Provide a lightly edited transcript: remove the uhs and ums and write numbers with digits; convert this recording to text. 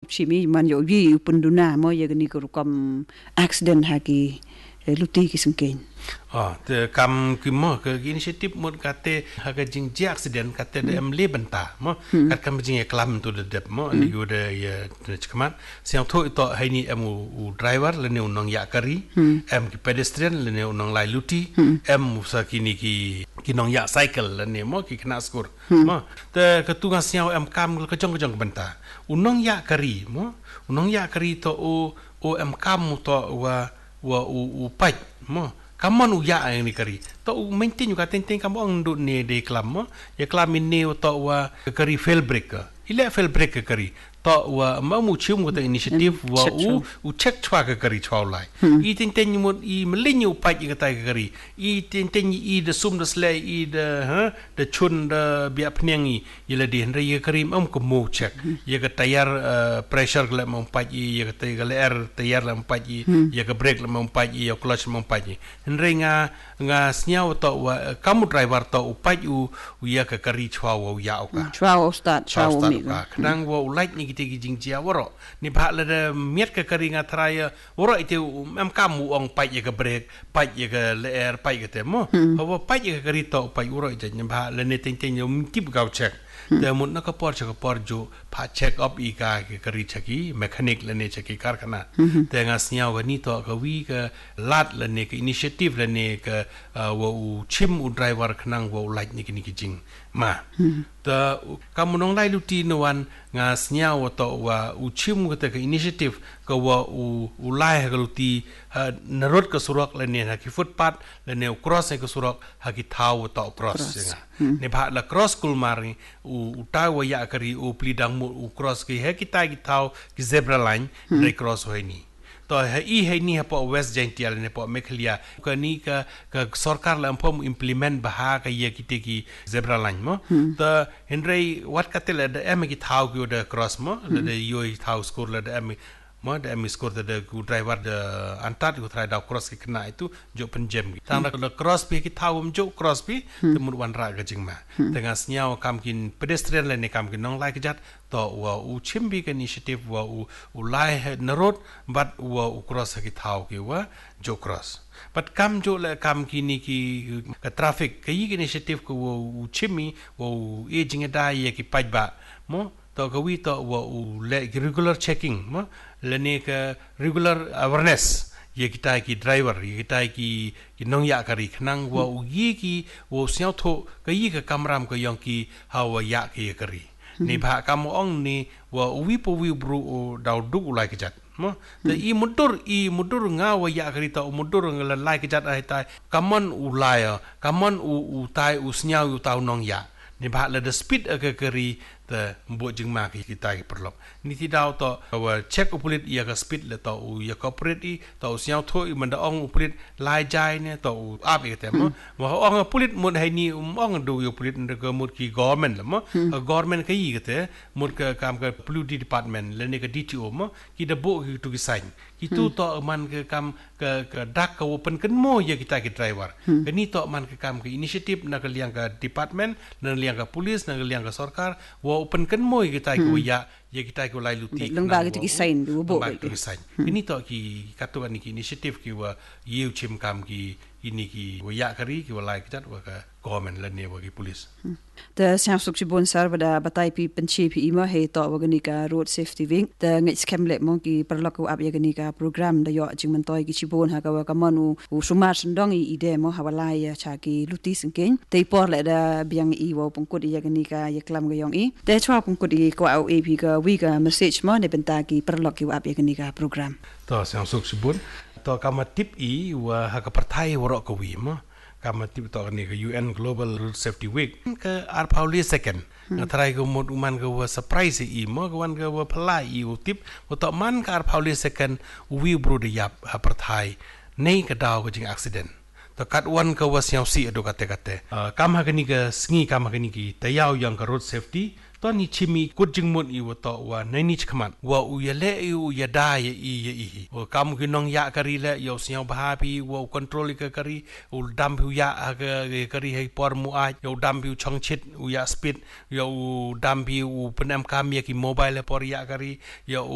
chimi man yo yi punduna mo ye gani ko kam accident haki luti kisengken te kam kimo ke initiative mod kate haga jingji accident kate de emle benta mo kat kam jing eklam tu de dep mo ni go de ya chkamat siang tho to haini emu driver le ne unong ya kari em ki pedestrian le ne unong lai luti em musa kini ki nong ya cycle le ne mo ki kena skor mo te ketunga siang em kam ke jong benta unong ya kari mo unong ya kari to o em kam to wa u pai mo kaman uya ni kari to maintain juga tenteng kamu ang ne de klam mo ya klam ni to wa kari fail break ile fail break kari to wa mu chim ko initiative wa u check chwa kari chwa lai I tenteng mo I melin u pai ka tai kari I tenteng I de sum de slay I de chun de bia pnyangi ile de henry ye kari am ko mo check ye ka tayar pressure la mo pai ye ka tayar air tayar la mo pai ye ka brake la mo pai ye clutch mo pai henry nga snyau to wa kamu driver to u pai u ya ka kari chwa wa ya ka chwa start chwa mi kadang wa like ni kita jingjia woro ni bha la miet ka kari nga traya woro ite am kamu ong pai ye ka brake pai ye ka air pai ka te mo wa pai ye ka kari to pai woro ite ni bha la ne teng yo tip gau check te mun na ka por jo pha check up I ka kari chaki mechanic la ne chaki karkhana te nga snyau ga ni to ka wi ka lat la ne ka initiative la ne ka wa u chim u driver khnang wa like ni ki jing ma ta kamunong lai luti no wan nga snyau to wa u chim ka initiative ka wa u lai ka luti narot ka surak la ne ki footpath la ne cross ka surak ha ki thau to cross ne bha la cross kul mari u ta wa ya kari u plidang mu u cross ki he ki ta ki thau ki zebra line re cross hoini to he ni po west jaintial ne po meklia ka ni ka sarkar la pom implement baha ka ye ki zebra line mo to henry wat katel da em ki thau ki da cross mo da yo thau score la da em mo da em score da ku driver da antat ku try da cross ki kena itu jo penjem ki tang da cross bi ki thau jo cross bi temur wan ra ga jingma tengah snyau kam kin pedestrian la ne kam kin nong lai ki jat to wa u chimbi ka initiative wa u lai narod but wa u cross ki thau ki wa jo cross but kam jo la kam kini ki ka traffic ka yi initiative ko u chimi wa u aging da ye ki pajba mo to ka wi to wa u regular checking mo le ne ka regular awareness ye kita ki driver ye kita ki nong ya kari khnang wa u yi ki wo syau tho ka yi ka kamram ko yong ki hawa ya ki kari ni bha kam ong ni wa wi po wi bru dau du lai ki jat mo te I mudur nga wa ya kari ta mudur ngala lai ki jat ai tai kamon u lai kamon u tai u snyau u tau nong ya ni bha la the speed ka kari te mbo jing ma ki kita ki perlok ni ti dau to wa check upulit ya ka speed le to u ya corporate I to siao tho I manda ong upulit lai jai ne to ap I te mo wa ong upulit mun hai ni ong do yu upulit ka mut ki government la mo government ka yi te mut ka kam ka pollution department le ne ka DTO mo ki da bo ki tu ki sign ki tu to man ka kam ka dak ka open kan mo ya kita ki driver ka ni to man ka kam ka initiative na ka liang ka department na liang ka police na liang ka sarkar wa open kan mo kita ki ya ye kita ki lai luti lengba ki sign du bo ki sign ini to ki katu ani ki initiative ki wa yu chim kam ki ini ki wa ya kari ki wa lai ki jat wa ka government la ne wa ki police the Sam Suk Chibon sar bada batai pi penchi pi ima he to wa gani ka road safety wing the ngit skemlet mo ki perlak ku ap ya gani ka program da yo jing man toy ki chibon ha ka wa ka manu u sumar sendong I ide mo ha wala ya cha ki luti sengken te por le da biang I wa pungkut ya gani ka ya klam ga yong I te chwa pungkut I ko au ap ka wi ka message mo ne benta ki perlak ki ap ya gani ka program to Sam Suk Chibon to kama tip I wa ha ka parthai woro ko wi mo kama tip to ni ka UN Global Road Safety Week ka ar pauli second na try ko mod uman ka wa surprise I mo ka wan ka wa phalai I u tip to man ka ar pauli second wi bro de yap ha parthai nei ka daw ko jing accident to kat wan ka wa siau si ado kate kam ha ni ka sngi kam ha ni ki tayau yang ka road safety to ni chimi kujing mun I wa to wa nei ni chkaman wa u ya le u ya da ya I wa kam ki nong ya kari le yo siau bha pi wa control ka kari u dam hu ya ka kari hai por mu a yo dam pi chong chit u ya speed yo dam pi u penam kam ya ki mobile por ya kari yo